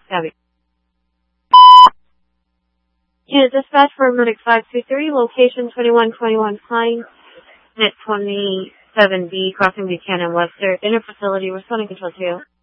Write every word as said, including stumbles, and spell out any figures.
Gabby. Unit dispatch for Medic five two three, location twenty-one twenty-one Pine, net twenty-seven B, crossing Buchanan Webster, inner facility, responding control two.